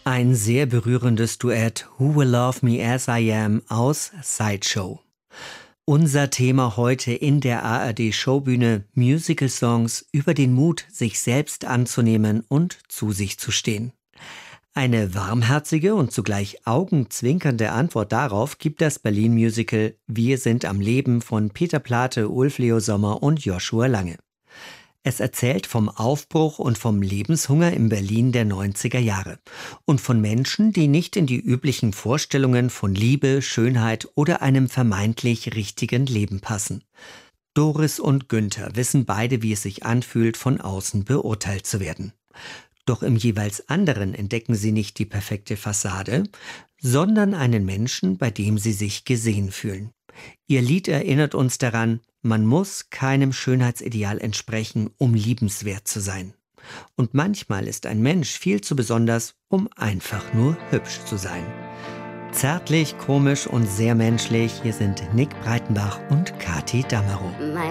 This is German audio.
Ein sehr berührendes Duett Who Will Love Me As I Am aus Sideshow. Unser Thema heute in der ARD-Showbühne Musical-Songs über den Mut, sich selbst anzunehmen und zu sich zu stehen. Eine warmherzige und zugleich augenzwinkernde Antwort darauf gibt das Berlin-Musical Wir sind am Leben von Peter Plate, Ulf Leo Sommer und Joshua Lange. Es erzählt vom Aufbruch und vom Lebenshunger im Berlin der 90er Jahre und von Menschen, die nicht in die üblichen Vorstellungen von Liebe, Schönheit oder einem vermeintlich richtigen Leben passen. Doris und Günther wissen beide, wie es sich anfühlt, von außen beurteilt zu werden. Doch im jeweils anderen entdecken sie nicht die perfekte Fassade, sondern einen Menschen, bei dem sie sich gesehen fühlen. Ihr Lied erinnert uns daran, man muss keinem Schönheitsideal entsprechen, um liebenswert zu sein. Und manchmal ist ein Mensch viel zu besonders, um einfach nur hübsch zu sein. Zärtlich, komisch und sehr menschlich, hier sind Nick Breitenbach und Kati Damerow.